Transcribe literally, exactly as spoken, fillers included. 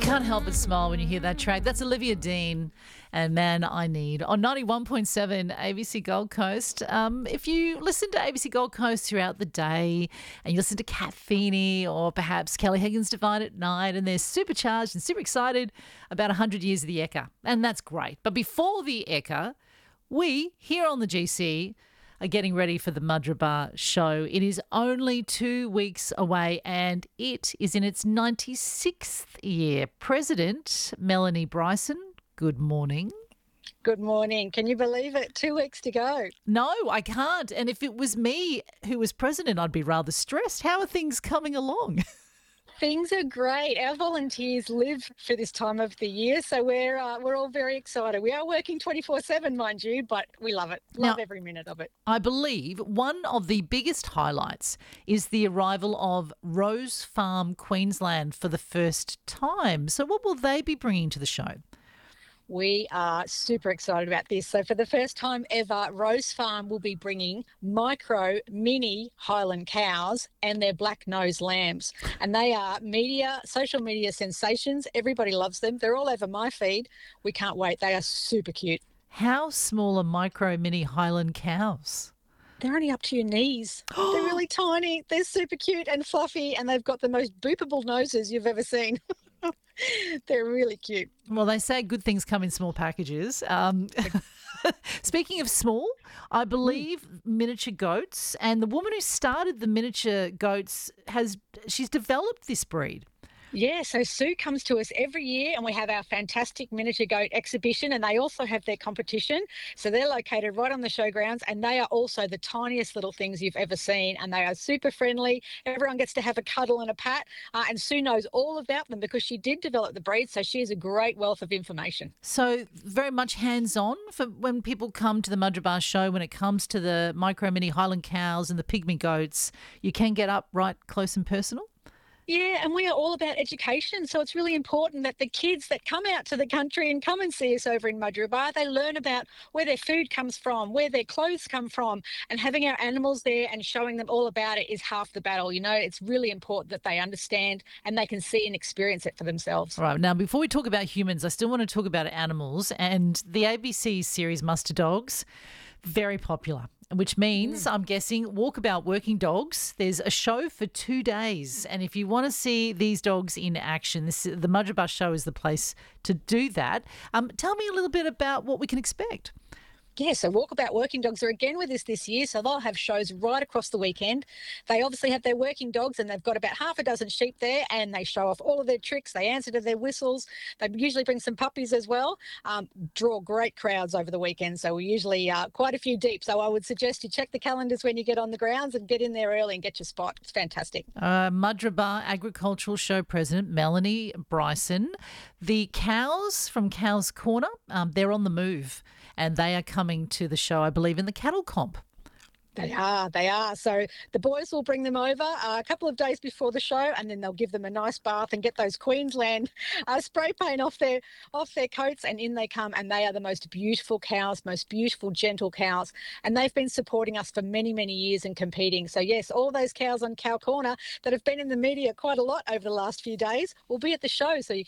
Can't help but smile when you hear that track. That's Olivia Dean and Man I Need on ninety-one point seven A B C Gold Coast. Um, if you listen to A B C Gold Coast throughout the day and you listen to Kat Feeney or perhaps Kelly Higgins Divine at night and they're supercharged and super excited about one hundred years of the Ekka, and that's great. But before the Ekka, we here on the G C are getting ready for the Madrabar show. It is only two weeks away and it is in its ninety-sixth year. President Melanie Bryson, good morning. Good morning. Can you believe it? Two weeks to go. No, I can't. And if it was me who was president, I'd be rather stressed. How are things coming along? Things are great. Our volunteers live for this time of the year, so we're uh, we're all very excited. We are working twenty-four seven, mind you, but we love it. Love Now, every minute of it. I believe one of the biggest highlights is the arrival of Rose Farm Queensland for the first time. So what will they be bringing to the show? We are super excited about this. So for the first time ever, Rose Farm will be bringing micro mini Highland cows and their black nose lambs. And they are media, social media sensations. Everybody loves them. They're all over my feed. We can't wait. They are super cute. How small are micro mini Highland cows? They're only up to your knees. They're really tiny. They're super cute and fluffy, and they've got the most boopable noses you've ever seen. They're really cute. Well, they say good things come in small packages. Um, speaking of small, I believe mm. miniature goats, and the woman who started the miniature goats has she's developed this breed. Yeah, so Sue comes to us every year and we have our fantastic miniature goat exhibition, and they also have their competition. So they're located right on the showgrounds, and they are also the tiniest little things you've ever seen, and they are super friendly. Everyone gets to have a cuddle and a pat, uh, and Sue knows all about them because she did develop the breed, so she has a great wealth of information. So very much hands-on for when people come to the Madrabar show. When it comes to the micro mini Highland cows and the pygmy goats, you can get up right close and personal? Yeah, and we are all about education. So it's really important that the kids that come out to the country and come and see us over in Madrabar, they learn about where their food comes from, where their clothes come from, and having our animals there and showing them all about it is half the battle. You know, it's really important that they understand and they can see and experience it for themselves. All right. Now, before we talk about humans, I still want to talk about animals, and the A B C series Muster Dogs, very popular. Which means, mm. I'm guessing, Walkabout Working Dogs. There's a show for two days. And if you want to see these dogs in action, this, the Madrabar show is the place to do that. Um, tell me a little bit about what we can expect. Yeah, so Walkabout Working Dogs are again with us this year, so they'll have shows right across the weekend. They obviously have their working dogs, and they've got about half a dozen sheep there, and they show off all of their tricks. They answer to their whistles. They usually bring some puppies as well. Um, draw great crowds over the weekend, so we're usually uh, quite a few deep. So I would suggest you check the calendars when you get on the grounds and get in there early and get your spot. It's fantastic. Uh, Madrabar Agricultural Show President Melanie Bryson. The cows from Cows Corner, um, they're on the move. And they are coming to the show, I believe, in the cattle comp. They are, they are. So the boys will bring them over uh, a couple of days before the show, and then they'll give them a nice bath and get those Queensland uh, spray paint off their off their coats, and in they come. And they are the most beautiful cows, most beautiful, gentle cows. And they've been supporting us for many, many years and competing. So, yes, all those cows on Cow Corner that have been in the media quite a lot over the last few days will be at the show, so you